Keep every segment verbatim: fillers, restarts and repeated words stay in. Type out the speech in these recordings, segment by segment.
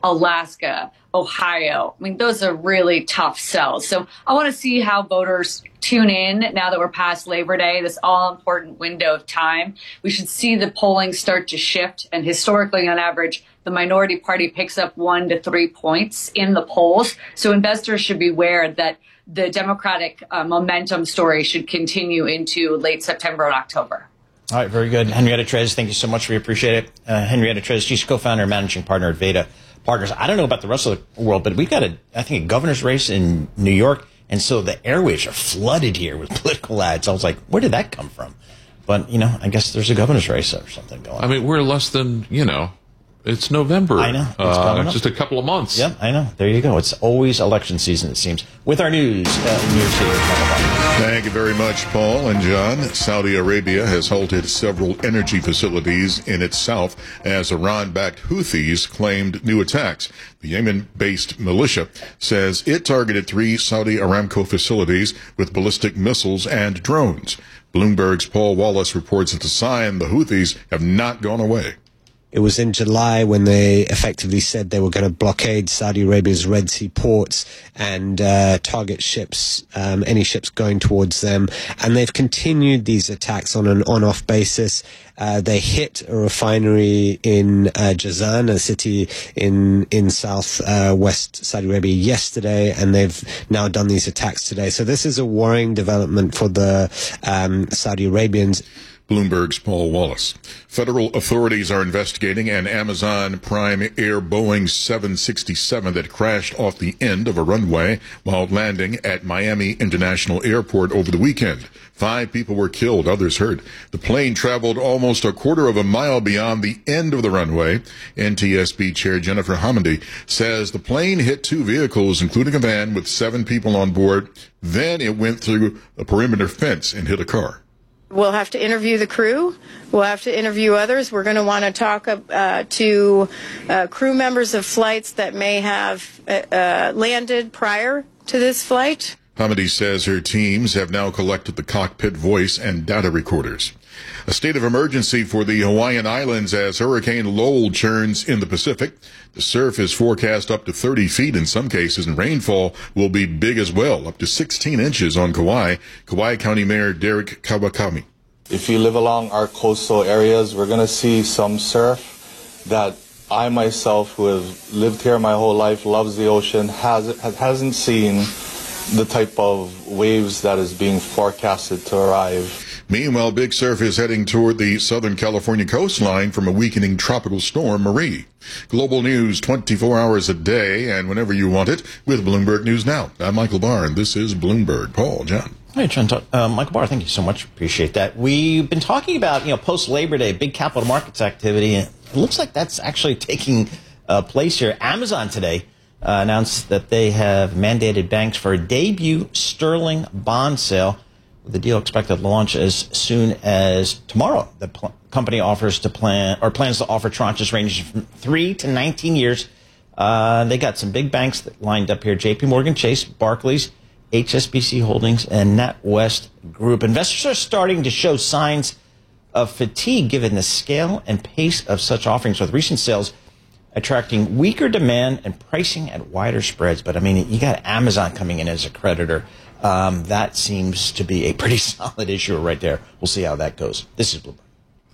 Alaska, Ohio. I mean, those are really tough sells. So I want to see how voters tune in now that we're past Labor Day, this all-important window of time. We should see the polling start to shift. And historically, on average, the minority party picks up one to three points in the polls. So investors should be aware that the Democratic uh, momentum story should continue into late September and October. All right, very good. Henrietta Trez, thank you so much. We appreciate it. Uh, Henrietta Trez, she's co-founder and managing partner at Veda Partners. I don't know about the rest of the world, but we've got, a, I think, a governor's race in New York, and so the airwaves are flooded here with political ads. I was like, where did that come from? But, you know, I guess there's a governor's race or something going on. I mean, we're less than, you know, it's November. I know. It's uh, just a couple of months. Yep, I know. There you go. It's always election season, it seems. With our news uh, in New York City. Thank you very much, Paul and John. Saudi Arabia has halted several energy facilities in its south as Iran-backed Houthis claimed new attacks. The Yemen-based militia says it targeted three Saudi Aramco facilities with ballistic missiles and drones. Bloomberg's Paul Wallace reports it's a sign the Houthis have not gone away. It was in July when they effectively said they were going to blockade Saudi Arabia's Red Sea ports and uh, target ships, um, any ships going towards them. And they've continued these attacks on an on-off basis. Uh, they hit a refinery in uh, Jazan, a city in in south uh, west Saudi Arabia, yesterday, and they've now done these attacks today. So this is a worrying development for the um, Saudi Arabians. Bloomberg's Paul Wallace. Federal authorities are investigating an Amazon Prime Air Boeing seven sixty-seven that crashed off the end of a runway while landing at Miami International Airport over the weekend. Five people were killed, others hurt. The plane traveled almost a quarter of a mile beyond the end of the runway. N T S B Chair Jennifer Homendy says the plane hit two vehicles, including a van with seven people on board. Then it went through a perimeter fence and hit a car. We'll have to interview the crew. We'll have to interview others. We're going to want to talk uh, to uh, crew members of flights that may have uh, landed prior to this flight. Homendy says her teams have now collected the cockpit voice and data recorders. A state of emergency for the Hawaiian Islands as Hurricane Lowell churns in the Pacific. The surf is forecast up to thirty feet in some cases, and rainfall will be big as well, up to sixteen inches on Kauai. Kauai County Mayor Derek Kawakami. If you live along our coastal areas, we're going to see some surf that I myself, who have lived here my whole life, loves the ocean, has, hasn't seen the type of waves that is being forecasted to arrive. Meanwhile, big surf is heading toward the Southern California coastline from a weakening tropical storm, Marie. Global news twenty-four hours a day and whenever you want it with Bloomberg News Now. I'm Michael Barr, and this is Bloomberg. Paul, John. Hi, John. Uh, Michael Barr, thank you so much. Appreciate that. We've been talking about, you know, post-Labor Day, big capital markets activity. And it looks like that's actually taking uh, place here. Amazon today uh, announced that they have mandated banks for a debut sterling bond sale, with the deal expected to launch as soon as tomorrow. The pl- company offers to plan or plans to offer tranches ranging from three to nineteen years. Uh, they got some big banks that lined up here: J P Morgan Chase, Barclays, H S B C Holdings, and NatWest Group. Investors are starting to show signs of fatigue given the scale and pace of such offerings, with recent sales attracting weaker demand and pricing at wider spreads. But I mean, you got Amazon coming in as a creditor. Um, that seems to be a pretty solid issue right there. We'll see how that goes. This is Bloomberg.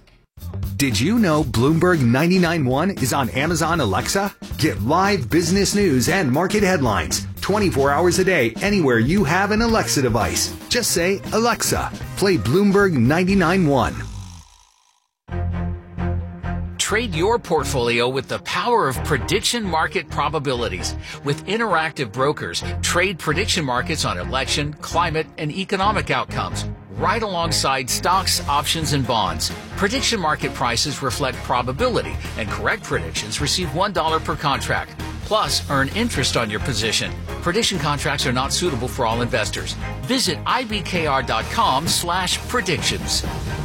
Did you know Bloomberg ninety-nine point one is on Amazon Alexa? Get live business news and market headlines twenty-four hours a day anywhere you have an Alexa device. Just say, Alexa, play Bloomberg ninety-nine point one. Trade your portfolio with the power of prediction market probabilities. With Interactive Brokers, trade prediction markets on election, climate, and economic outcomes, right alongside stocks, options, and bonds. Prediction market prices reflect probability, and correct predictions receive one dollar per contract. Plus, earn interest on your position. Prediction contracts are not suitable for all investors. Visit ibkr.com slash predictions.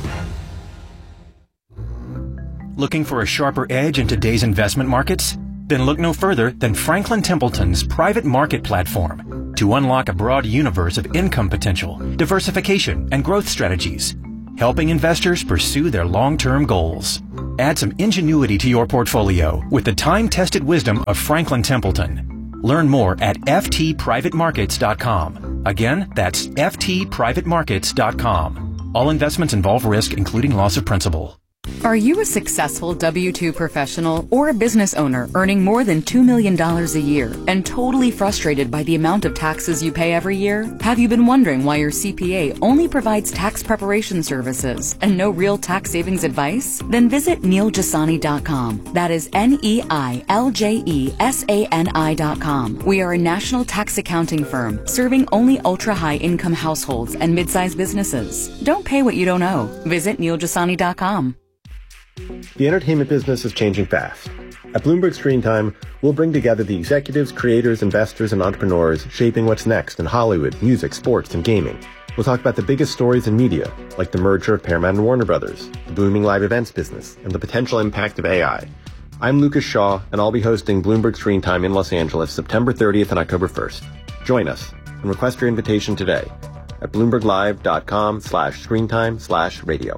Looking for a sharper edge in today's investment markets? Then look no further than Franklin Templeton's private market platform to unlock a broad universe of income potential, diversification, and growth strategies, helping investors pursue their long-term goals. Add some ingenuity to your portfolio with the time-tested wisdom of Franklin Templeton. Learn more at f t private markets dot com. Again, that's f t private markets dot com. All investments involve risk, including loss of principal. Are you a successful W two professional or a business owner earning more than two million dollars a year and totally frustrated by the amount of taxes you pay every year? Have you been wondering why your C P A only provides tax preparation services and no real tax savings advice? Then visit neil jasani dot com. That is N E I L J E S A N I dot com. We are a national tax accounting firm serving only ultra-high income households and mid-sized businesses. Don't pay what you don't owe. Visit neil jasani dot com. The entertainment business is changing fast. At Bloomberg Screen Time, we'll bring together the executives, creators, investors, and entrepreneurs shaping what's next in Hollywood, music, sports, and gaming. We'll talk about the biggest stories in media, like the merger of Paramount and Warner Brothers, the booming live events business, and the potential impact of A I. I'm Lucas Shaw, and I'll be hosting Bloomberg Screen Time in Los Angeles September thirtieth and October first. Join us and request your invitation today at bloomberglive.com slash screentime slash radio.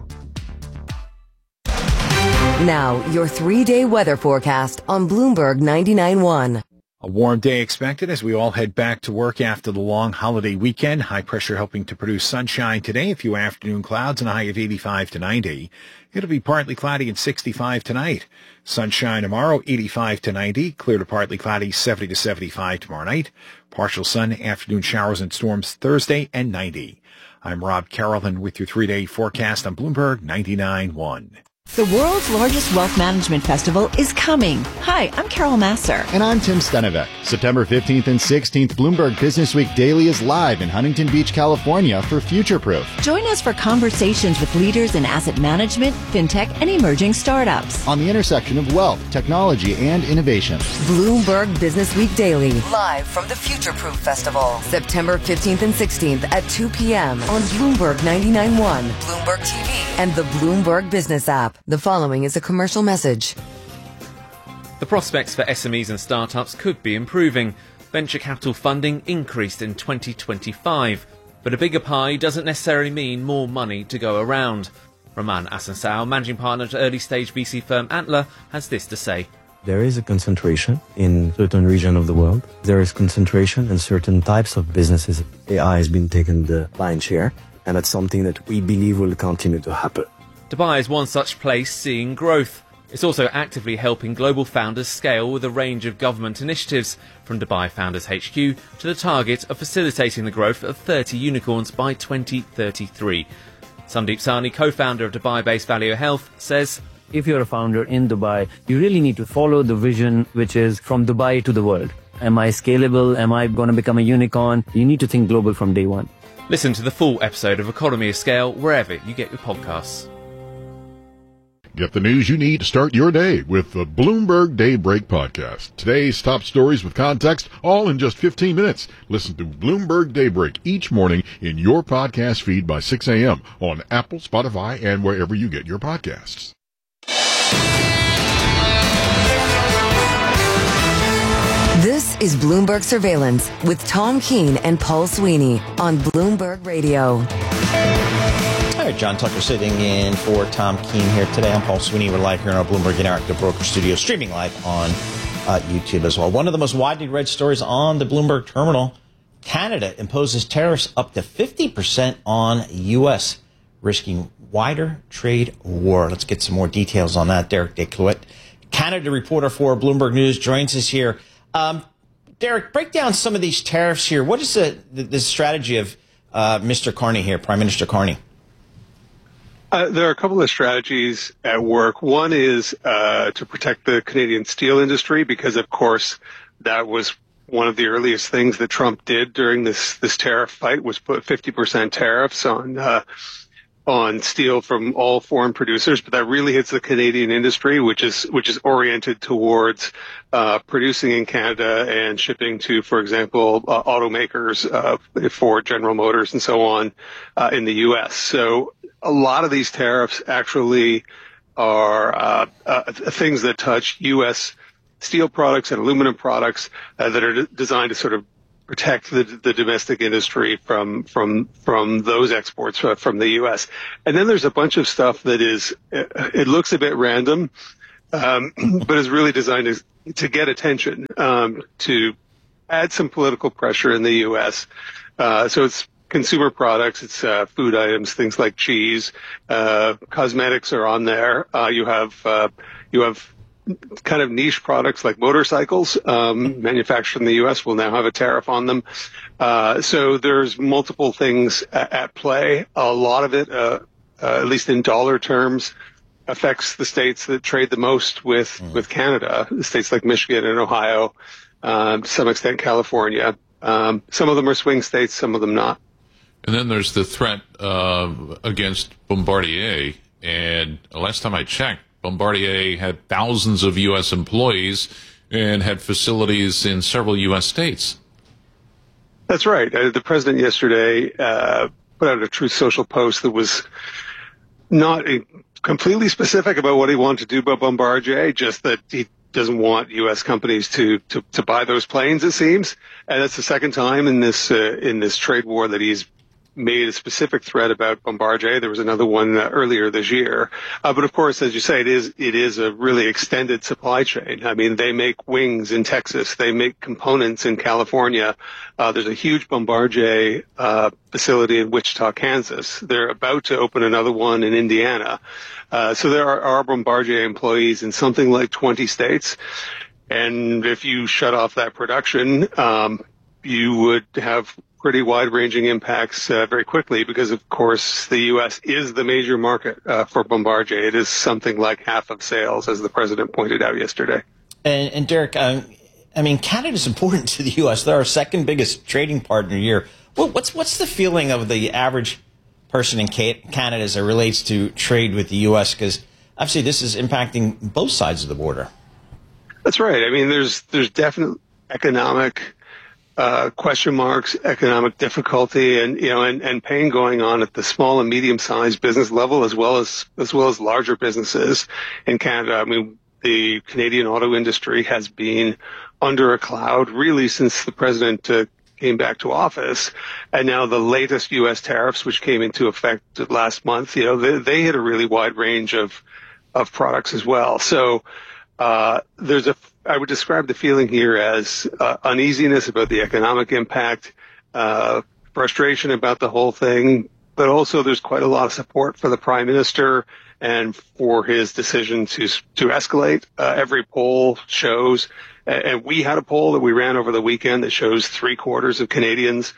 Now, your three-day weather forecast on Bloomberg ninety-nine point one. A warm day expected as we all head back to work after the long holiday weekend. High pressure helping to produce sunshine today, a few afternoon clouds, and a high of eighty-five to ninety. It'll be partly cloudy and sixty-five tonight. Sunshine tomorrow, eighty-five to ninety. Clear to partly cloudy, seventy to seventy-five tomorrow night. Partial sun, afternoon showers and storms Thursday, and ninety. I'm Rob Carrollton with your three-day forecast on Bloomberg ninety-nine point one. The world's largest wealth management festival is coming. Hi, I'm Carol Masser. And I'm Tim Stenevec. September fifteenth and sixteenth, Bloomberg Business Week Daily is live in Huntington Beach, California for Futureproof. Join us for conversations with leaders in asset management, fintech, and emerging startups. On the intersection of wealth, technology, and innovation. Bloomberg Business Week Daily, live from the Futureproof Festival. September fifteenth and sixteenth at two p.m. on Bloomberg ninety-nine point one, Bloomberg T V, and the Bloomberg Business app. The following is a commercial message. The prospects for S M Es and startups could be improving. Venture capital funding increased in twenty twenty-five, but a bigger pie doesn't necessarily mean more money to go around. Roman Asansao, managing partner at early-stage V C firm Antler, has this to say. There is a concentration in certain regions of the world. There is concentration in certain types of businesses. A I has been taking the lion's share, and that's something that we believe will continue to happen. Dubai is one such place seeing growth. It's also actively helping global founders scale with a range of government initiatives, from Dubai Founders H Q to the target of facilitating the growth of thirty unicorns by twenty thirty-three. Sandeep Sahni, co-founder of Dubai-based Valeo Health, says, if you're a founder in Dubai, you really need to follow the vision, which is from Dubai to the world. Am I scalable? Am I going to become a unicorn? You need to think global from day one. Listen to the full episode of Economy of Scale wherever you get your podcasts. Get the news you need to start your day with the Bloomberg Daybreak Podcast. Today's top stories with context, all in just fifteen minutes. Listen to Bloomberg Daybreak each morning in your podcast feed by six a.m. on Apple, Spotify, and wherever you get your podcasts. This is Bloomberg Surveillance with Tom Keene and Paul Sweeney on Bloomberg Radio. All right, John Tucker sitting in for Tom Keene here today. I'm Paul Sweeney. We're live here in our Bloomberg Interactive Broker Studio, streaming live on uh, YouTube as well. One of the most widely read stories on the Bloomberg terminal, Canada imposes tariffs up to fifty percent on U S, risking wider trade war. Let's get some more details on that. Derek Descloet, Canada reporter for Bloomberg News, joins us here. Um, Derek, break down some of these tariffs here. What is the, the, the strategy of uh, Mister Carney here, Prime Minister Carney? Uh, there are a couple of strategies at work. One is uh, to protect the Canadian steel industry, because, of course, that was one of the earliest things that Trump did during this this tariff fight, was put fifty percent tariffs on uh, on steel from all foreign producers. But that really hits the Canadian industry, which is which is oriented towards uh, producing in Canada and shipping to, for example, uh, automakers, uh, Ford, General Motors, and so on uh, in the U S. So a lot of these tariffs actually are uh, uh, things that touch U S steel products and aluminum products uh, that are d- designed to sort of protect the, the domestic industry from from from those exports uh, from the U S. And then there's a bunch of stuff that is, it looks a bit random, um, but is really designed to, to get attention, um, to add some political pressure in the U S. Uh, so it's consumer products, it's uh, food items, things like cheese, uh, cosmetics are on there. Uh, you have uh, you have kind of niche products like motorcycles, um, manufactured in the U S will now have a tariff on them. Uh, so there's multiple things at, at play. A lot of it, uh, uh, at least in dollar terms, affects the states that trade the most with, mm. with Canada, states like Michigan and Ohio, um, to some extent California. Um, some of them are swing states, some of them not. And then there's the threat uh, against Bombardier. And last time I checked, Bombardier had thousands of U S employees and had facilities in several U S states. That's right. Uh, the president yesterday uh, put out a Truth Social post that was not a, completely specific about what he wanted to do about Bombardier, just that he doesn't want U S companies to, to, to buy those planes, it seems. And that's the second time in this uh, in this trade war that he's made a specific threat about Bombardier. There was another one uh, earlier this year. Uh, but of course, as you say, it is, it is a really extended supply chain. I mean, they make wings in Texas. They make components in California. Uh, there's a huge Bombardier, uh, facility in Wichita, Kansas. They're about to open another one in Indiana. Uh, so there are, are Bombardier employees in something like twenty states. And if you shut off that production, um, you would have pretty wide-ranging impacts uh, very quickly because, of course, the U S is the major market uh, for Bombardier. It is something like half of sales, as the president pointed out yesterday. And, and Derek, um, I mean, Canada is important to the U S. They're our second biggest trading partner here. Well, what's what's the feeling of the average person in Canada as it relates to trade with the U S? Because obviously this is impacting both sides of the border. That's right. I mean, there's there's definite economic Uh, question marks, economic difficulty, and you know, and, and pain going on at the small and medium-sized business level, as well as as well as larger businesses in Canada. I mean, the Canadian auto industry has been under a cloud really since the president uh, came back to office, and now the latest U S tariffs, which came into effect last month, you know, they, they hit a really wide range of of products as well. So uh, there's a I would describe the feeling here as uh, uneasiness about the economic impact, uh, frustration about the whole thing, but also there's quite a lot of support for the prime minister and for his decision to to escalate. Uh, every poll shows, and we had a poll that we ran over the weekend that shows three quarters of Canadians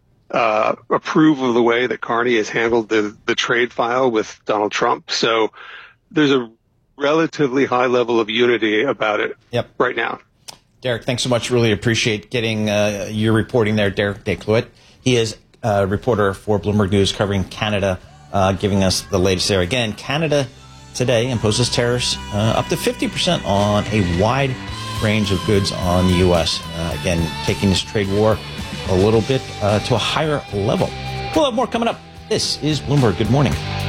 uh, approve of the way that Carney has handled the the trade file with Donald Trump. So there's a relatively high level of unity about it yep. right now. Derek, thanks so much. Really appreciate getting uh, your reporting there, Derek Descloet. He is a reporter for Bloomberg News covering Canada, uh, giving us the latest there. Again, Canada today imposes tariffs uh, up to fifty percent on a wide range of goods on the U S. Uh, again, taking this trade war a little bit uh, to a higher level. We'll have more coming up. This is Bloomberg. Good morning.